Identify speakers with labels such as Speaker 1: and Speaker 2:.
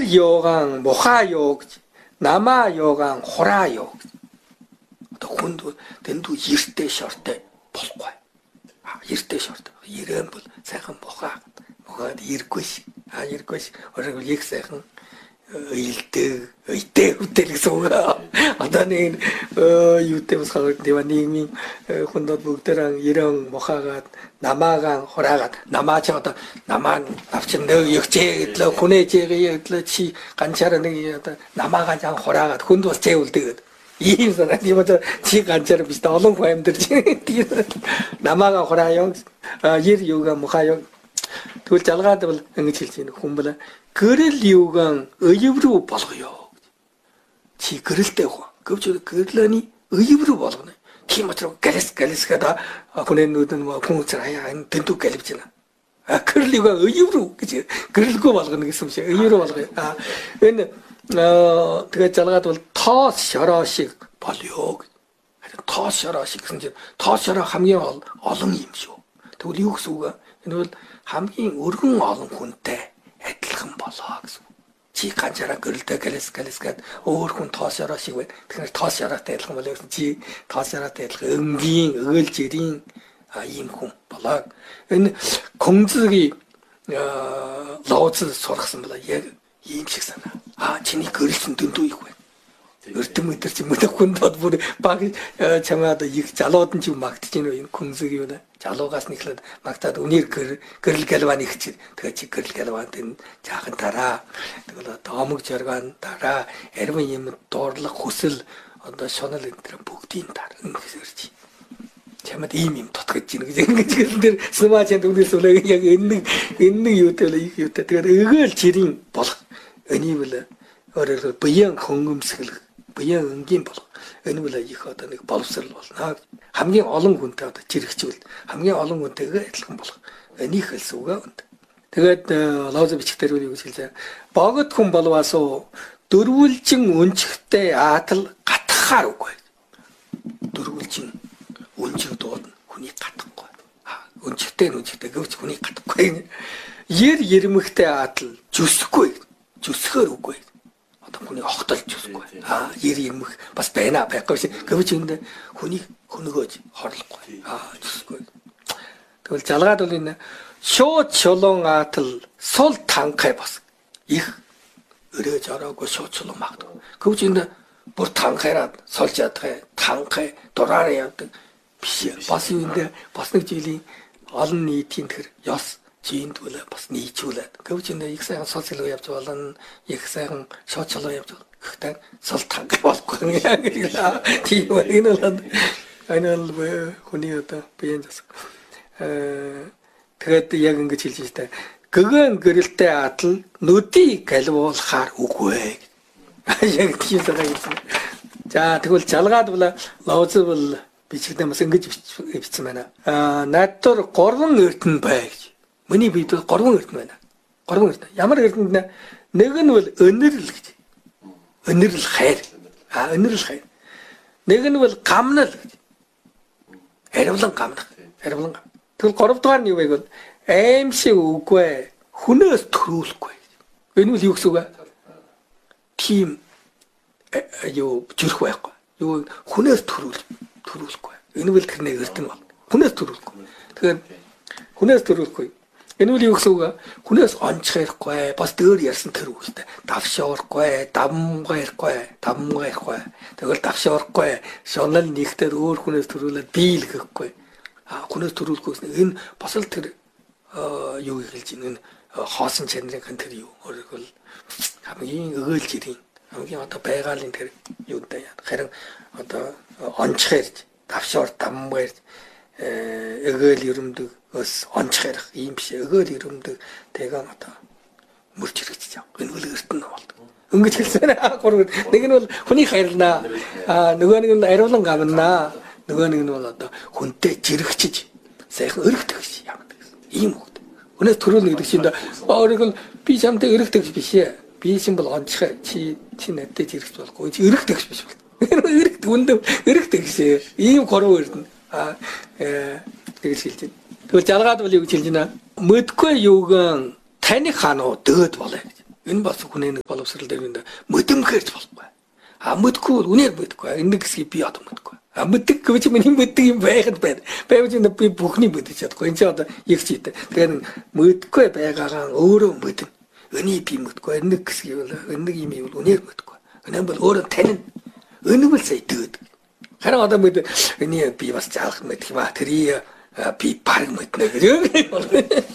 Speaker 1: 요강 모하요 남아 요강 호라요 혼도 된도 일대 셔때 볼 거야. 아 일대 셔때 이런 볼 세상 뭐가 일것이 아 일것이 어려고 얘기세상 일대 이때 우때리서가 아다는 유때부터 대만님이 혼도 북들랑 이런 뭐가 남아강 호라가 남아쳐다 남한 납친도 역제로 군에 제가치 간차라는 남아가장 호라가 혼도 제울 때 이임서나 이번에 지 간차로 비슷한 어떤 거임들지 남아가 호라요 일 요가 뭐가요 그 잘가도 응칠진 공부를 그럴 이유가 의입으로 벌어요. 지 그럴 때고 그저 그러니 의입으로 벌어네. 기마처럼 갈레스가다 군에 누든 뭐 공처라야 된도 갈립지나. 아 그럴 이유가 의입으로 그지 그럴고 벌어는 게 숨쉬 의입으로 벌어요. 아 근데 그가 잘가도 더 셔러식 벌려. 더 셔러식 근데 더 셔러 함경 얼른 임쇼. 또 리옥수가 근데 함경 어른 얼른 군대 애틀금 벌어 지 간절한 그럴 때 갈레스가 오르군 더셔러시고 그냥 더셔러 때 애틀금 벌려 지 더셔러 때 응빙 을지링 아 임공 벌어 근데 공직이 라오즈 소락습니다 얘 임식사나 아 진이 그릴 수 눈도 있고 그렇다면 들지 못하고 못 막 정말도 이 잘하든지 막 듣지는 공직이오다 잘로 갔으니까 막다도 오늘 그를 결과니 그치 그치 그를 결과는 작은 따라 그거 너무 저간 따라 여러분이 돌라 호슬 어떤 손을 들어 복딘 다른 그렇지 제가 이미 도착했지는 그지 근데 스마트한 동네 소리 그냥 있는 요때를 이때 그걸 지린 볼 아니면 어려서 비양 공금스를 비양 응긴 볼 아니면 이거다 그 발스를 나 함경 얼른 군대 지르치고 함경 얼른 군대가 이렇게 볼 아니 그 수가 온다 내가 라우즈 비치대로 이거 진짜 바긋 콤발 와서 두르울증 운칙 때 아들 같아가로 거야 두르울증 운칙도 훈이 같은 거야 아 운칙 때 그거 훈이 같은 거야 이름을 때 아들 주스고 주스고 거야 어떤 분이 어떨 주스고 아 이름 버스 배나 배까지 그거 지는데 훈이 거지 허를 거야 아 주스고 그걸 잘 가돌리네 쇼철롱 아들 솔 탕카에 봤어 이 의뢰 잘하고 쇼철롱 막도 그거 지는데 뭐 탕카에라 설자태 탕카에 돌아래야 비시 바스인데 바스는 지리 알니 틴트 야스 지인도라 바스 니출라 그거 지는데 익상 설sel로 yap죠는 익상 쇼철로 yap죠 그때 솔 탕카에 봤고 그냥 그냥 뒤에는 아니는 왜 혼이었다 비엔졌어 그때 약은 그 질질때 그건 그릴 때 아들 누티 갈고 할 우고에 약 뒤에다가 있어 자 그걸 잘 가도라 라우즈를 비치다 무슨 그 비치면은 나토 거르는 같은 바이지 뭐니 비도 거르는 같은 거르는 야말 같은데 내가 뭘 은을 해 은을 해 내가 뭘 감을 에러블랑 감을 에러블랑 그 거럽도한 이유가 이건 MC 우고에 훈에서 들어올 거예요. 왜냐면 이국수가 팀 요 줄고 했고 요 훈에서 들어올 거야. 왜냐면 그런 얘기 했던 거. 훈에서 들어올 거. 그 훈에서 들어올 거예요. 왜냐면 이국수가 훈에서 얹혀일 거야. 벌써 들이었으면 들어올 때 답시올 거야. 답무할 거야. 그걸 답시올 거야. 전날 니그때도 올 훈에서 들어올래 빌 그 거야. 아, 군에서 들어올 것은 버슬트 요일지는 허슨 젠드레 컨트리요. 그걸 하면 의을지리 하면 어떤 배갈린들 요때야. 그런 어떤 언체지 답시어 담모에 의을 이름도 언체 임시 의을 이름도 대강 어떤 물질이죠. 그걸 어떤 거. 응급실세나 그러고 내가는 혼이 가일나 아 누가는 에러는 가면나 누가는 놀았다 혼때 지르치지 세가 어렵듯이 양들 이모도 오늘 들어오는 이렇게인다 어리고 비참때 어렵듯이 비시에 비심불 언체 치네 때 지르치 고 어렵듯이 비시 어렵 돈도 어렵듯이 이 걸어 아에 되게 실지 그 잘가도 올리고 질지나 뭐고 요건 타니 가노 더 돌래 Энэ бас хүний нэг боловсрал дээр энэ мэдэмхэрч болохгүй. Мэдгүй бол үнээр мэдгүй. Энэ хэсгийг би одоо мэдгүй. Мэддэг гэж миний мэддэг юм байхад байна. Байвч энэ би бүхний мэдэж чадахгүй. Энэ ч одоо их чийтэй. Тэгэхээр мэдгүй байгаагаа өөрөө мэднэ. Энийг би мэдгүй. Энэ хэсгийг бол энэ юм бол үнээр мэдгүй. Энэ бол өөрөө танин. Энэ бол сая дээд. Харин одоо мэд энэ би бас заалах мэдэх ба тэрий би баг мэднэ гэж.